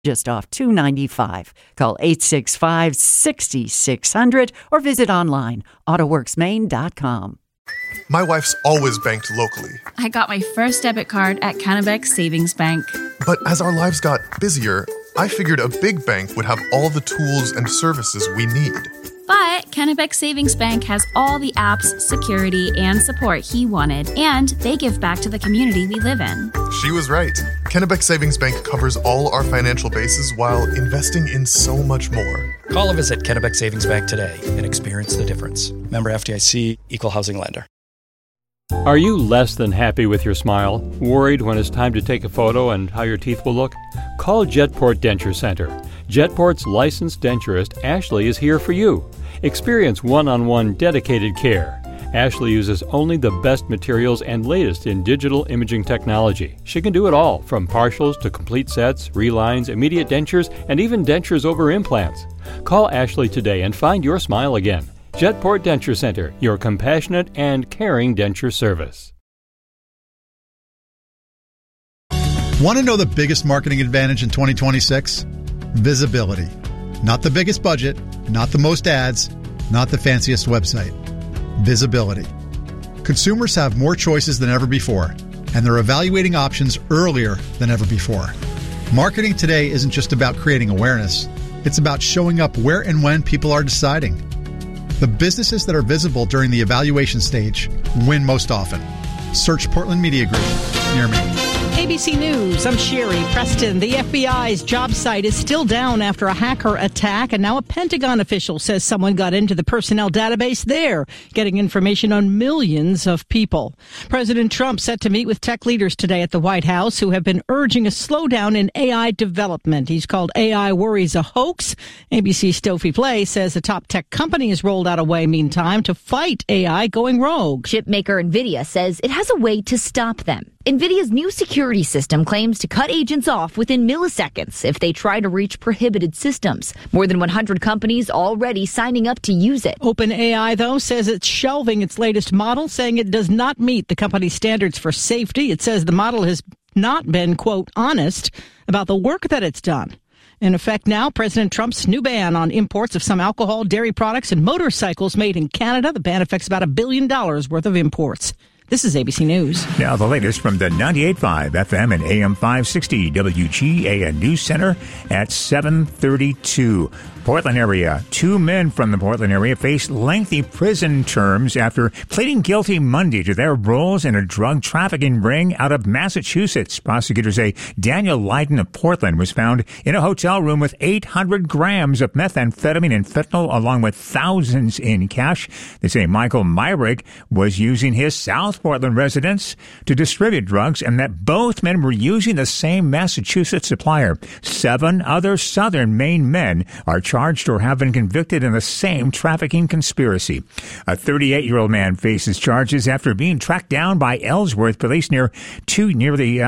just off 295. Call 865-6600 or visit online, autoworksmaine.com. My wife's always banked locally. I got my first debit card at Kennebec Savings Bank. But as our lives got busier, I figured a big bank would have all the tools and services we need. But Kennebec Savings Bank has all the apps, security, and support he wanted, and they give back to the community we live in. She was right. Kennebec Savings Bank covers all our financial bases while investing in so much more. Call or visit Kennebec Savings Bank today and experience the difference. Member FDIC, Equal Housing Lender. Are you less than happy with your smile? Worried when it's time to take a photo and how your teeth will look? Call Jetport Denture Center. Jetport's licensed denturist, Ashley, is here for you. Experience one-on-one dedicated care. Ashley uses only the best materials and latest in digital imaging technology. She can do it all, from partials to complete sets, relines, immediate dentures, and even dentures over implants. Call Ashley today and find your smile again. Jetport Denture Center, your compassionate and caring denture service. Want to know the biggest marketing advantage in 2026? Visibility. Not the biggest budget, not the most ads, not the fanciest website. Visibility. Consumers have more choices than ever before, and they're evaluating options earlier than ever before. Marketing today isn't just about creating awareness. It's about showing up where and when people are deciding. The businesses that are visible during the evaluation stage win most often. Search Portland Media Group near me. ABC News, I'm Sherry Preston. The FBI's job site is still down after a hacker attack, and now a Pentagon official says someone got into the personnel database there, getting information on millions of people. President Trump set to meet with tech leaders today at the White House who have been urging a slowdown in AI development. He's called AI worries a hoax. ABC's Stofie Play says a top tech company has rolled out a way, meantime, to fight AI going rogue. Chipmaker NVIDIA says it has a way to stop them. NVIDIA's new security system claims to cut agents off within milliseconds if they try to reach prohibited systems. More than 100 companies already signing up to use it. OpenAI, though, says it's shelving its latest model, saying it does not meet the company's standards for safety. It says the model has not been, quote, honest about the work that it's done. In effect now, President Trump's new ban on imports of some alcohol, dairy products, and motorcycles made in Canada. The ban affects about $1 billion worth of imports. This is ABC News. Now the latest from the 98.5 FM and AM 560 WGAN News Center at 7:32. Portland area. 2 men from the Portland area faced lengthy prison terms after pleading guilty Monday to their roles in a drug trafficking ring out of Massachusetts. Prosecutors say Daniel Lydon of Portland was found in a hotel room with 800 grams of methamphetamine and fentanyl, along with thousands in cash. They say Michael Myrick was using his South Portland residence to distribute drugs, and that both men were using the same Massachusetts supplier. 7 other Southern Maine men are charged or have been convicted in the same trafficking conspiracy. A 38-year-old man faces charges after being tracked down by Ellsworth police nearly 2 years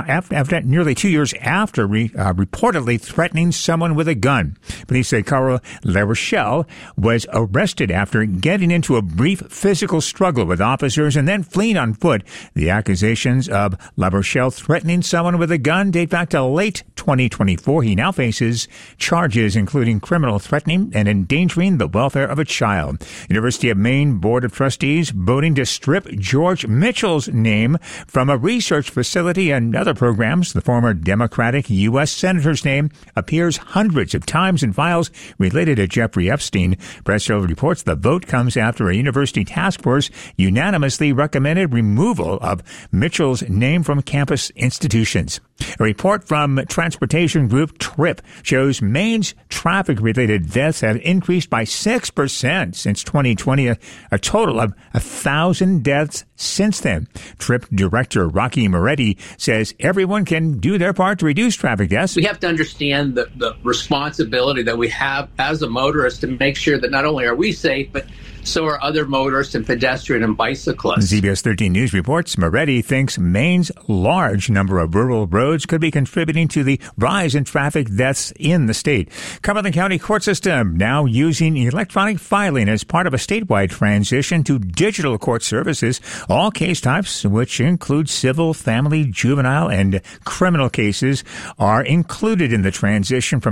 after reportedly threatening someone with a gun. Police say Carl LaRochelle was arrested after getting into a brief physical struggle with officers and then fleeing on foot. The accusations of LaRochelle threatening someone with a gun date back to late 2024. He now faces charges including criminal threatening and endangering the welfare of a child. University of Maine Board of Trustees voting to strip George Mitchell's name from a research facility and other programs. The former Democratic U.S. Senator's name appears hundreds of times in files related to Jeffrey Epstein. Press Row reports the vote comes after a university task force unanimously recommended removal of Mitchell's name from campus institutions. A report from transportation group TRIP shows Maine's traffic-related deaths have increased by 6% since 2020, a total of 1,000 deaths since then. TRIP Director Rocky Moretti says everyone can do their part to reduce traffic deaths. We have to understand the responsibility that we have as a motorist to make sure that not only are we safe, but So are other motorists and pedestrian and bicyclists. CBS 13 News reports Moretti thinks Maine's large number of rural roads could be contributing to the rise in traffic deaths in the state. Cumberland County court system now using electronic filing as part of a statewide transition to digital court services. All case types, which include civil, family, juvenile, and criminal cases, are included in the transition from